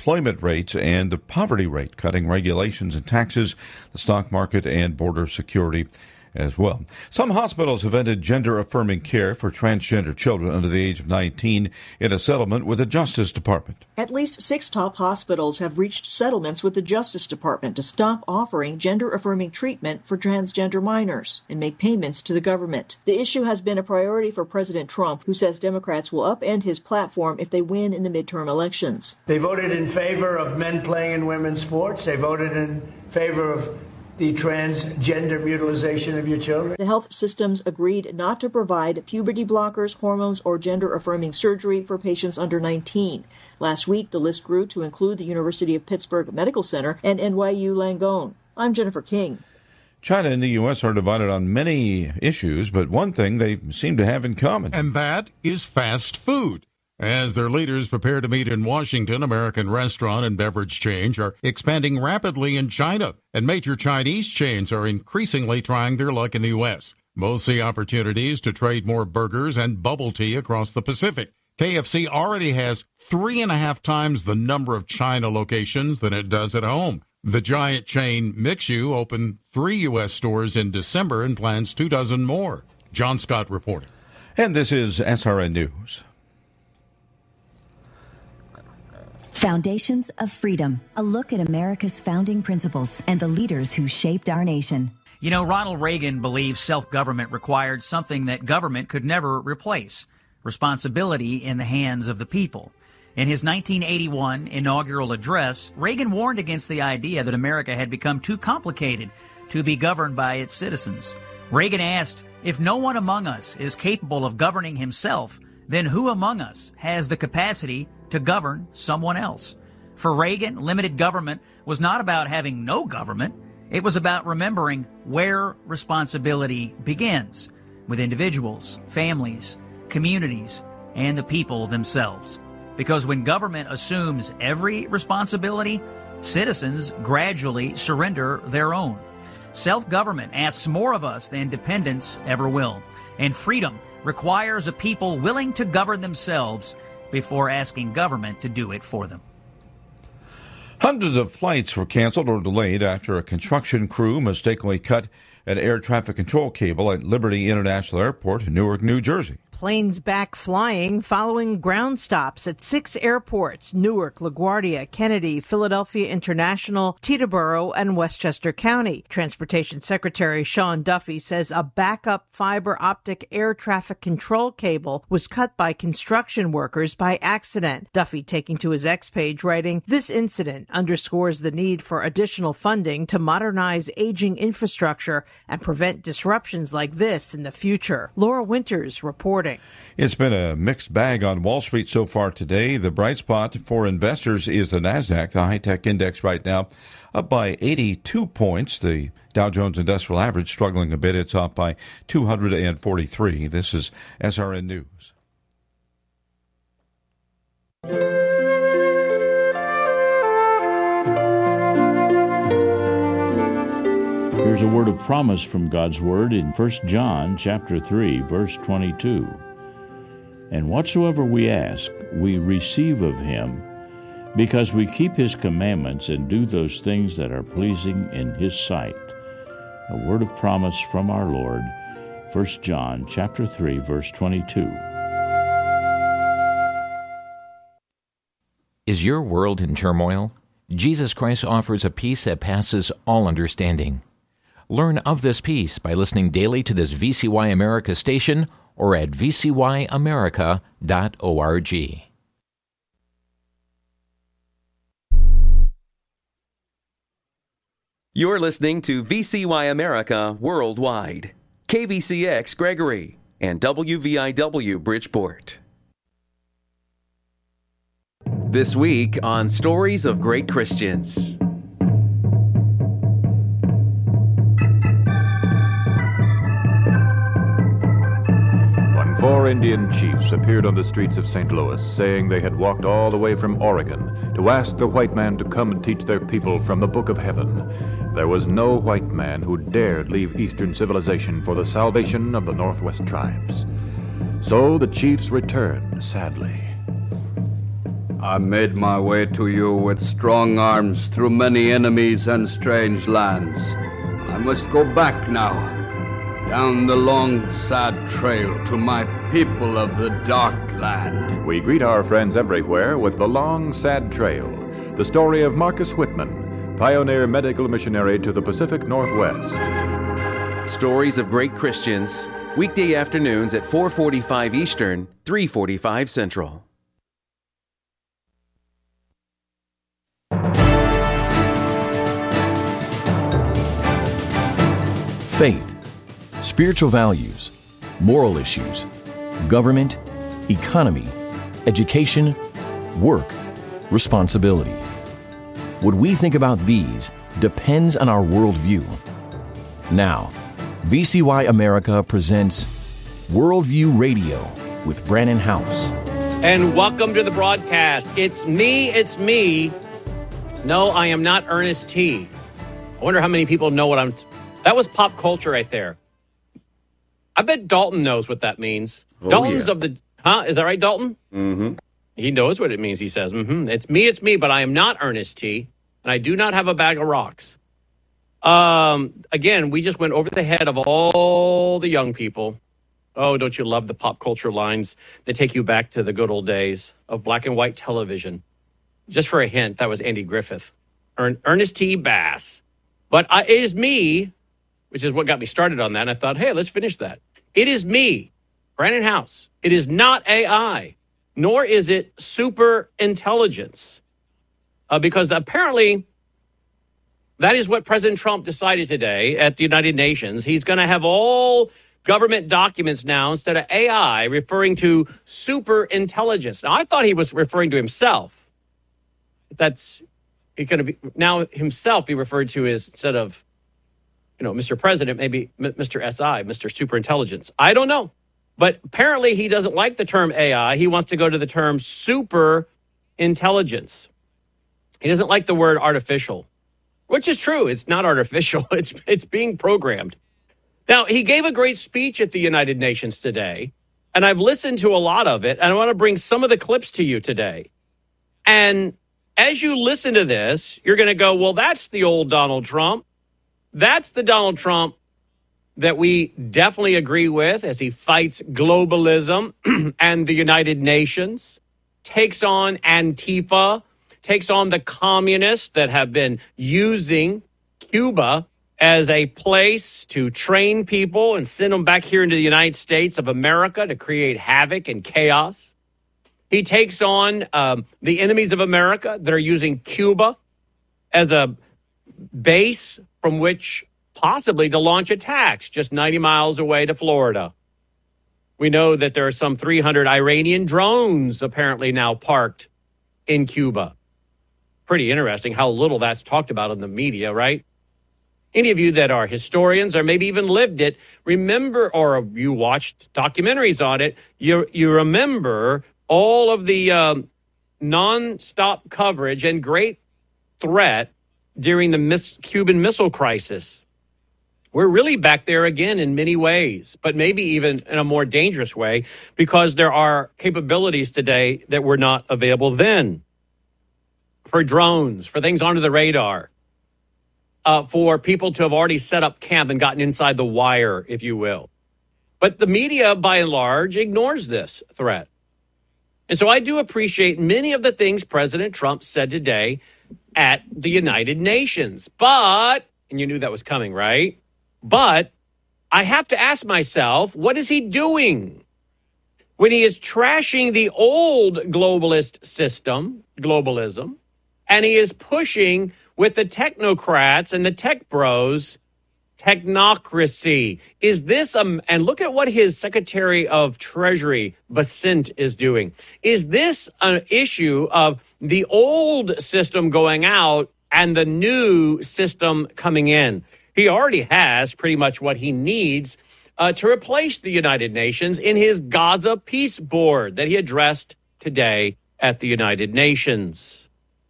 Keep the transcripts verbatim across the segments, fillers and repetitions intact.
unemployment rates and the poverty rate, cutting regulations and taxes, the stock market, and border security as well. Some hospitals have ended gender-affirming care for transgender children under the age of nineteen in a settlement with the Justice Department. At least six top hospitals have reached settlements with the Justice Department to stop offering gender-affirming treatment for transgender minors and make payments to the government. The issue has been a priority for President Trump, who says Democrats will upend his platform if they win in the midterm elections. They voted in favor of men playing in women's sports. They voted in favor of the transgender mutilization of your children. The health systems agreed not to provide puberty blockers, hormones, or gender-affirming surgery for patients under nineteen. Last week, the list grew to include the University of Pittsburgh Medical Center and N Y U Langone. I'm Jennifer King. China and the U S are divided on many issues, but one thing they seem to have in common. And that is fast food. As their leaders prepare to meet in Washington, American restaurant and beverage chains are expanding rapidly in China, and major Chinese chains are increasingly trying their luck in the U S. Both see opportunities to trade more burgers and bubble tea across the Pacific. K F C already has three and a half times the number of China locations than it does at home. The giant chain Mixu opened three U S stores in December and plans two dozen more. John Scott reporting. And this is S R N News. Foundations of Freedom, a look at America's founding principles and the leaders who shaped our nation. You know, Ronald Reagan believed self-government required something that government could never replace: responsibility in the hands of the people. In his nineteen eighty-one inaugural address, Reagan warned against the idea that America had become too complicated to be governed by its citizens. Reagan asked, if no one among us is capable of governing himself, then who among us has the capacity to govern someone else? For Reagan, limited government was not about having no government. It was about remembering where responsibility begins, with individuals, families, communities, and the people themselves. Because when government assumes every responsibility, citizens gradually surrender their own. Self-government asks more of us than dependence ever will. And freedom requires a people willing to govern themselves before asking government to do it for them. Hundreds of flights were canceled or delayed after a construction crew mistakenly cut an air traffic control cable at Liberty International Airport in Newark, New Jersey. Planes back flying following ground stops at six airports: Newark, LaGuardia, Kennedy, Philadelphia International, Teterboro, and Westchester County. Transportation Secretary Sean Duffy says a backup fiber optic air traffic control cable was cut by construction workers by accident. Duffy taking to his X page, writing, "This incident underscores the need for additional funding to modernize aging infrastructure and prevent disruptions like this in the future." Laura Winters reporting. It's been a mixed bag on Wall Street so far today. The bright spot for investors is the NASDAQ, the high-tech index right now, up by eighty-two points. The Dow Jones Industrial Average struggling a bit. It's up by two hundred forty-three. This is S R N News. Here's a word of promise from God's Word in First John chapter three, verse twenty-two. And whatsoever we ask, we receive of him, because we keep his commandments and do those things that are pleasing in his sight. A word of promise from our Lord, First John chapter three, verse twenty-two. Is your world in turmoil? Jesus Christ offers a peace that passes all understanding. Learn of this peace by listening daily to this V C Y America station or at v c y america dot org. You're listening to V C Y America Worldwide, K V C X Gregory, and W V I W Bridgeport. This week on Stories of Great Christians. Four Indian chiefs appeared on the streets of Saint Louis, saying they had walked all the way from Oregon to ask the white man to come and teach their people from the Book of Heaven. There was no white man who dared leave Eastern civilization for the salvation of the Northwest tribes. So the chiefs returned, sadly. I made my way to you with strong arms through many enemies and strange lands. I must go back now, down the long, sad trail to my people of the Dark Land. We greet our friends everywhere with The Long, Sad Trail, the story of Marcus Whitman, pioneer medical missionary to the Pacific Northwest. Stories of Great Christians, weekday afternoons at four forty-five Eastern, three forty-five Central. Faith, spiritual values, moral issues, government, economy, education, work, responsibility. What we think about these depends on our worldview. Now, V C Y America presents Worldview Radio with Brannon Howse. And welcome to the broadcast. It's me, it's me. No, I am not Ernest T. I wonder how many people know what I'm... T- that was pop culture right there. I bet Dalton knows what that means. Oh, Dalton's yeah. of the... Huh? Is that right, Dalton? Mm-hmm. He knows what it means, he says. Mm-hmm. It's me, it's me, but I am not Ernest T. And I do not have a bag of rocks. Um, again, we just went over the head of all the young people. Oh, don't you love the pop culture lines that take you back to the good old days of black and white television? Just for a hint, that was Andy Griffith. Ern- Ernest T. Bass. But uh, it is me, which is what got me started on that. And I thought, hey, let's finish that. It is me, Brannon Howse. It is not A I, nor is it super intelligence. Uh, because apparently that is what President Trump decided today at the United Nations. He's going to have all government documents now instead of A I referring to super intelligence. Now, I thought he was referring to himself. That's he's going to be now himself be referred to as instead of, you know, Mister President, maybe Mister S I, Mister Superintelligence. I don't know. But apparently he doesn't like the term A I. He wants to go to the term super intelligence. He doesn't like the word artificial, which is true. It's not artificial. It's it's being programmed. Now, he gave a great speech at the United Nations today, and I've listened to a lot of it, and I want to bring some of the clips to you today. And as you listen to this, you're going to go, well, that's the old Donald Trump. That's the Donald Trump that we definitely agree with as he fights globalism and the United Nations, takes on Antifa, takes on the communists that have been using Cuba as a place to train people and send them back here into the United States of America to create havoc and chaos. He takes on um, the enemies of America that are using Cuba as a base from which possibly to launch attacks just ninety miles away to Florida. We know that there are some three hundred Iranian drones apparently now parked in Cuba. Pretty interesting how little that's talked about in the media, right? Any of you that are historians or maybe even lived it, remember, or you watched documentaries on it, you you remember all of the um, nonstop coverage and great threat during the mis- Cuban Missile Crisis. We're really back there again in many ways, but maybe even in a more dangerous way because there are capabilities today that were not available then. For drones, for things under the radar, uh, for people to have already set up camp and gotten inside the wire, if you will. But the media, by and large, ignores this threat. And so I do appreciate many of the things President Trump said today at the United Nations. But, and you knew that was coming, right? But I have to ask myself, what is he doing when he is trashing the old globalist system, globalism, and he is pushing with the technocrats and the tech bros, technocracy? Is this, um, and look at what his Secretary of Treasury, Bessent, is doing. Is this an issue of the old system going out and the new system coming in? He already has pretty much what he needs uh, to replace the United Nations in his Gaza Peace Board that he addressed today at the United Nations.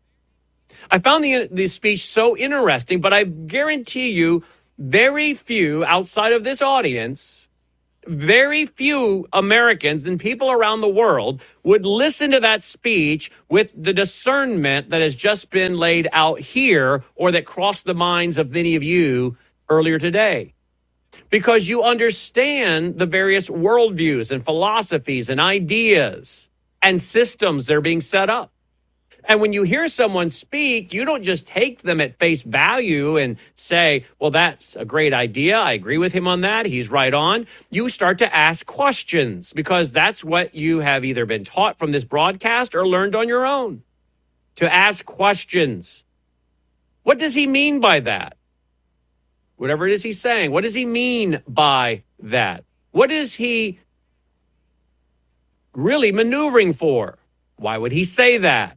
I found the, the speech so interesting, but I guarantee you very few outside of this audience very few Americans and people around the world would listen to that speech with the discernment that has just been laid out here or that crossed the minds of many of you earlier today. Because you understand the various worldviews and philosophies and ideas and systems that are being set up. And when you hear someone speak, you don't just take them at face value and say, well, that's a great idea. I agree with him on that. He's right on. You start to ask questions because that's what you have either been taught from this broadcast or learned on your own, to ask questions. What does he mean by that? Whatever it is he's saying, what does he mean by that? What is he really maneuvering for? Why would he say that?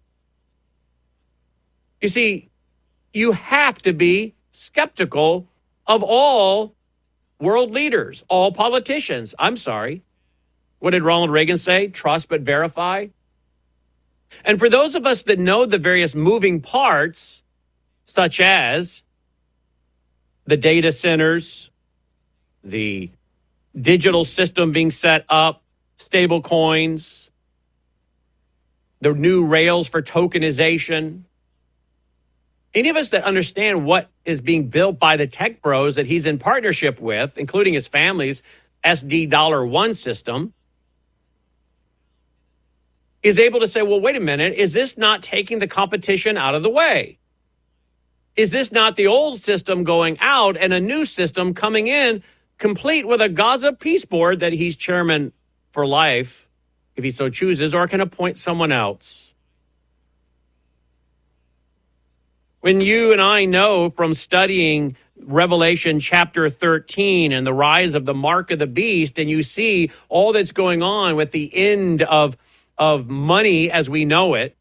You see, you have to be skeptical of all world leaders, all politicians. I'm sorry. What did Ronald Reagan say? Trust but verify. And for those of us that know the various moving parts, such as the data centers, the digital system being set up, stable coins, the new rails for tokenization, any of us that understand what is being built by the tech bros that he's in partnership with, including his family's S D Dollar One system, is able to say, well, wait a minute, is this not taking the competition out of the way? Is this not the old system going out and a new system coming in, complete with a Gaza peace board that he's chairman for life, if he so chooses, or can appoint someone else? When you and I know from studying Revelation chapter thirteen and the rise of the mark of the beast, and you see all that's going on with the end of, of money as we know it,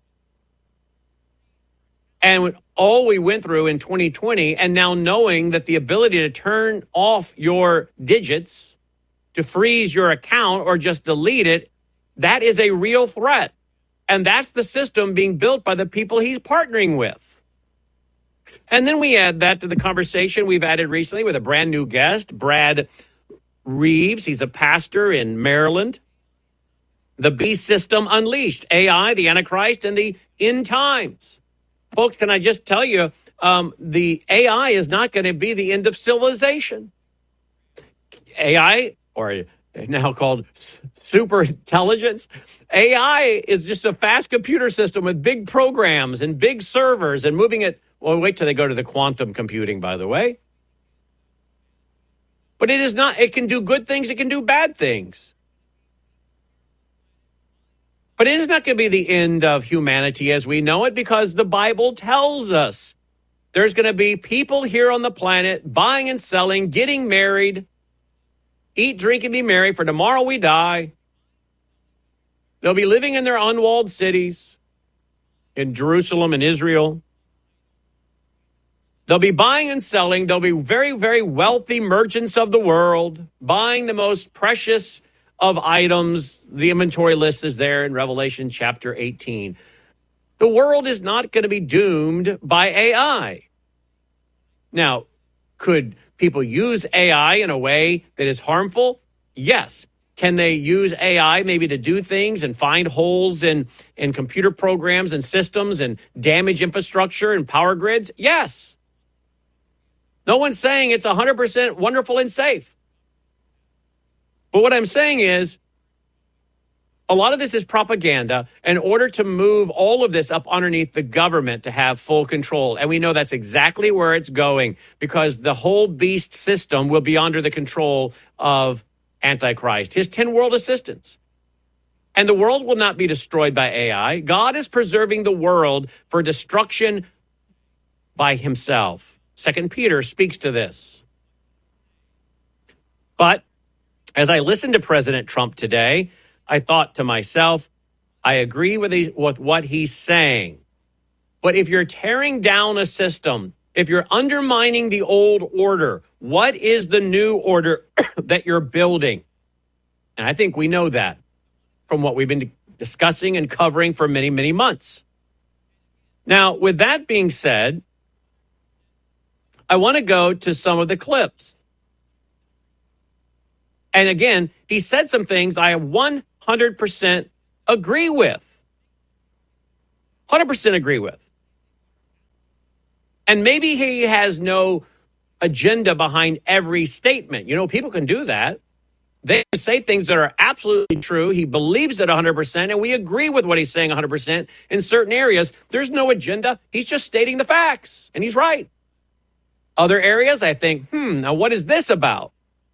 and all we went through in twenty twenty, and now knowing that the ability to turn off your digits, to freeze your account or just delete it, that is a real threat. And that's the system being built by the people he's partnering with. And then we add that to the conversation we've added recently with a brand new guest, Brad Reeves. He's a pastor in Maryland. The Beast System Unleashed, A I, the Antichrist, and the End Times. Folks, can I just tell you, um, the A I is not going to be the end of civilization. A I, or now called super intelligence, A I is just a fast computer system with big programs and big servers and moving it. Well, wait till they go to the quantum computing, by the way. But it is not, it can do good things, it can do bad things. But it is not going to be the end of humanity as we know it, because the Bible tells us there's going to be people here on the planet buying and selling, getting married, eat, drink, and be merry, for tomorrow we die. They'll be living in their unwalled cities in Jerusalem and Israel. They'll be buying and selling. They'll be very, very wealthy merchants of the world, buying the most precious of items. The inventory list is there in Revelation chapter eighteen. The world is not going to be doomed by A I. Now, could people use A I in a way that is harmful? Yes. Can they use A I maybe to do things and find holes in, in computer programs and systems and damage infrastructure and power grids? Yes. No one's saying it's one hundred percent wonderful and safe. But what I'm saying is, a lot of this is propaganda in order to move all of this up underneath the government to have full control. And we know that's exactly where it's going, because the whole beast system will be under the control of Antichrist, his ten world assistants. And the world will not be destroyed by A I. God is preserving the world for destruction by himself. Second Peter speaks to this. But as I listened to President Trump today, I thought to myself, I agree with, he, with what he's saying. But if you're tearing down a system, if you're undermining the old order, what is the new order that you're building? And I think we know that from what we've been discussing and covering for many, many months. Now, with that being said, I want to go to some of the clips. And again, he said some things I one hundred percent agree with. one hundred percent agree with. And maybe he has no agenda behind every statement. You know, people can do that. They say things that are absolutely true. He believes it one hundred percent, and we agree with what he's saying one hundred percent in certain areas. There's no agenda. He's just stating the facts, and he's right. Other areas, I think, hmm, now what is this about?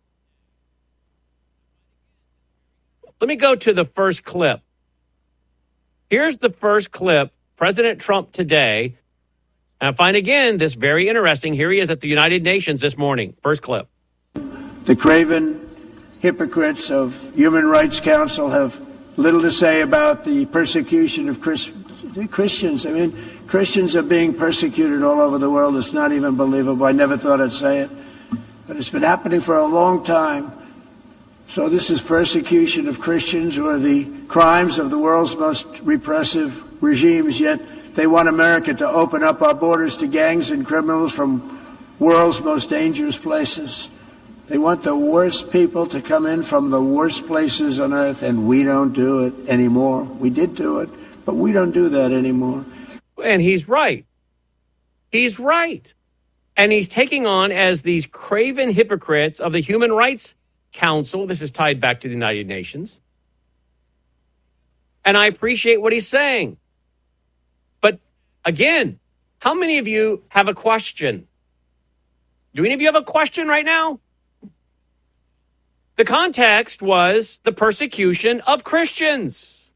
Let me go to the first clip. Here's the first clip, President Trump today. And I find, again, this very interesting. Here he is at the United Nations this morning. First clip. The craven hypocrites of Human Rights Council have little to say about the persecution of Christians. I mean, Christians are being persecuted all over the world. It's not even believable. I never thought I'd say it. But it's been happening for a long time. So this is persecution of Christians who are the crimes of the world's most repressive regimes, yet they want America to open up our borders to gangs and criminals from world's most dangerous places. They want the worst people to come in from the worst places on earth, and we don't do it anymore. We did do it, but we don't do that anymore. And he's right. He's right. And he's taking on as these craven hypocrites of the Human Rights Council. This is tied back to the United Nations. And I appreciate what he's saying. But again, how many of you have a question? Do any of you have a question right now? The context was the persecution of Christians.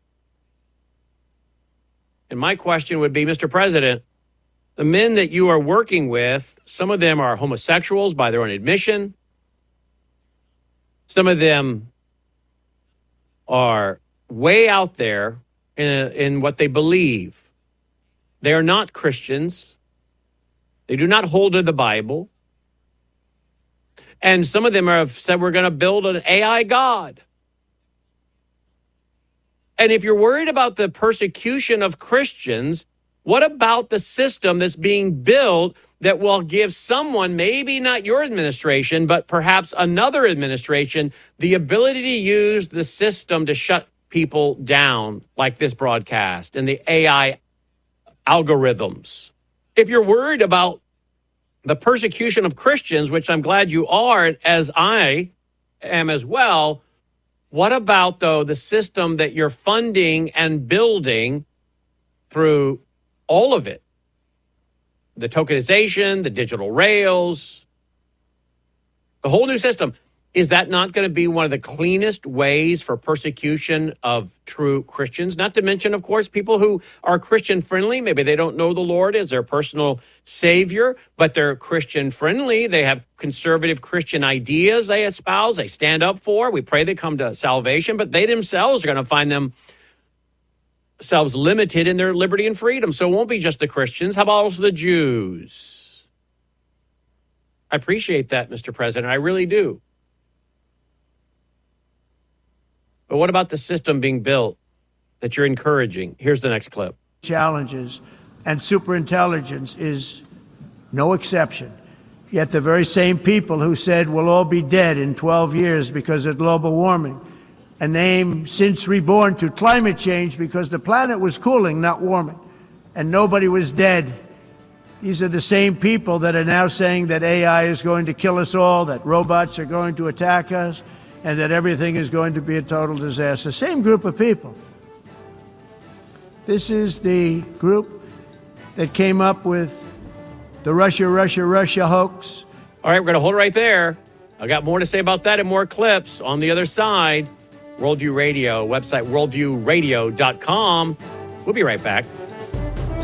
And my question would be, Mister President, the men that you are working with, some of them are homosexuals by their own admission. Some of them are way out there in, in what they believe. They are not Christians. They do not hold to the Bible. And some of them have said we're going to build an A I God. And if you're worried about the persecution of Christians, what about the system that's being built that will give someone, maybe not your administration, but perhaps another administration, the ability to use the system to shut people down like this broadcast and the A I algorithms? If you're worried about the persecution of Christians, which I'm glad you are, as I am as well, what about, though, the system that you're funding and building through all of it? The tokenization, the digital rails, the whole new system. Is that not going to be one of the cleanest ways for persecution of true Christians? Not to mention, of course, people who are Christian friendly. Maybe they don't know the Lord as their personal savior, but they're Christian friendly. They have conservative Christian ideas they espouse, they stand up for. We pray they come to salvation, but they themselves are going to find themselves limited in their liberty and freedom. So it won't be just the Christians. How about also the Jews? I appreciate that, Mister President. I really do. But what about the system being built that you're encouraging? Here's the next clip. Challenges, and superintelligence is no exception. Yet the very same people who said we'll all be dead in twelve years because of global warming, a name since reborn to climate change because the planet was cooling, not warming, and nobody was dead. These are the same people that are now saying that A I is going to kill us all, that robots are going to attack us, and that everything is going to be a total disaster. Same group of people. This is the group that came up with the Russia, Russia, Russia hoax. All right, we're going to hold it right there. I got more to say about that and more clips on the other side. Worldview Radio, website worldview radio dot com. We'll be right back.